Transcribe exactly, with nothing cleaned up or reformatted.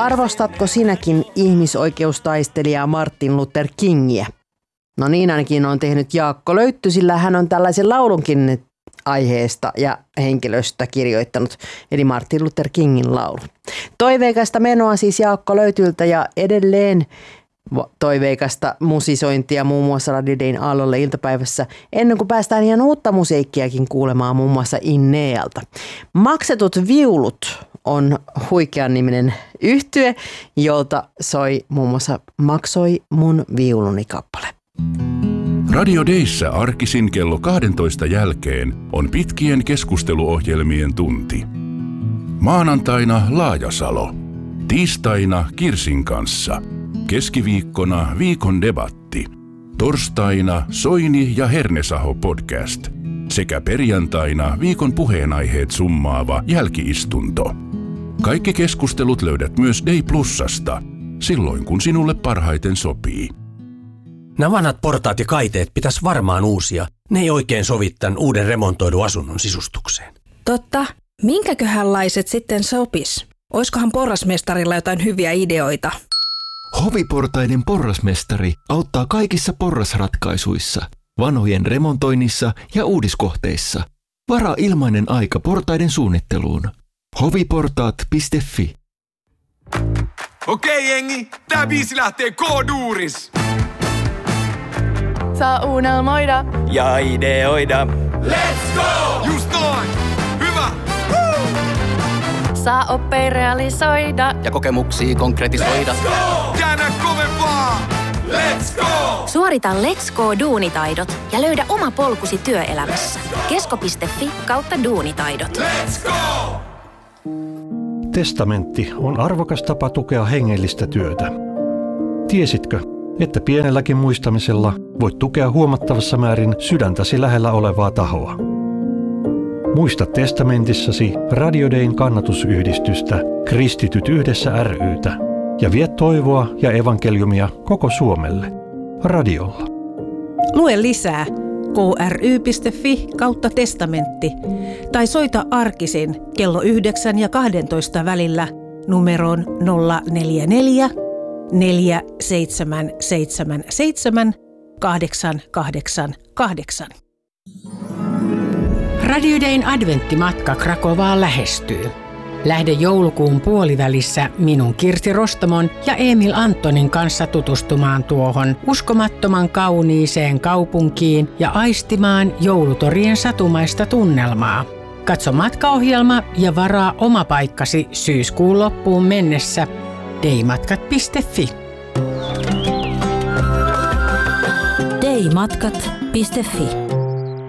Arvostatko sinäkin ihmisoikeustaistelijaa Martin Luther Kingiä? No niin ainakin on tehnyt Jaakko Löytty, sillä hän on tällaisen laulunkin aiheesta ja henkilöstä kirjoittanut, eli Martin Luther Kingin laulu. Toiveikasta menoa siis Jaakko Löytyltä ja edelleen toiveikasta musisointia muun muassa Radio Dayn aallolle iltapäivässä, ennen kuin päästään ihan uutta musiikkiakin kuulemaan muun muassa Innealta. Maksetut viulut on huikean niminen yhtye, jolta soi muun muassa Maksoi mun viuluni kappale. Radio Dayssä arkisin kello kahdentoista jälkeen on pitkien keskusteluohjelmien tunti. Maanantaina Laajasalo, tiistaina Kirsin kanssa, keskiviikkona viikon debatti, torstaina Soini ja Hernesaho podcast sekä perjantaina viikon puheenaiheet summaava jälkiistunto. Kaikki keskustelut löydät myös Day Plusasta, silloin kun sinulle parhaiten sopii. Nämä vanhat portaat ja kaiteet pitäisi varmaan uusia. Ne ei oikein sovi tämän uuden remontoidun asunnon sisustukseen. Totta. Minkäköhänlaiset sitten sopis? Oiskohan porrasmestarilla jotain hyviä ideoita? Hoviportaiden porrasmestari auttaa kaikissa porrasratkaisuissa, vanhojen remontoinnissa ja uudiskohteissa. Varaa ilmainen aika portaiden suunnitteluun. hoviportaat piste fi. Okei jengi, tää biisi lähtee K-duuris. Saa unelmoida ja ideoida. Let's go! Just noin! Hyvä! Woo! Saa oppia realisoida ja kokemuksia konkretisoida. Let's go! Käännä kovempaa! Let's go! Suorita Let's Go-duunitaidot ja löydä oma polkusi työelämässä. kesko piste fi kautta duunitaidot. Let's go! Testamentti on arvokas tapa tukea hengellistä työtä. Tiesitkö, että pienelläkin muistamisella voit tukea huomattavassa määrin sydäntäsi lähellä olevaa tahoa? Muista testamentissasi Radio Dayn kannatusyhdistystä Kristityt yhdessä ry:tä ja vie toivoa ja evankeliumia koko Suomelle radiolla. Lue lisää kry piste fi kautta testamentti tai soita arkisin kello yhdeksän ja kahdentoista välillä numeroon nolla neljä neljä neljä seitsemän seitsemän seitsemän kahdeksan kahdeksan kahdeksan. Radio Dayn adventtimatka Krakovaan lähestyy. Lähde joulukuun puolivälissä minun Kirsi Rostamon ja Emil Antonin kanssa tutustumaan tuohon uskomattoman kauniiseen kaupunkiin ja aistimaan joulutorien satumaista tunnelmaa. Katso matkaohjelma ja varaa oma paikkasi syyskuun loppuun mennessä daymatkat piste fi. daymatkat piste fi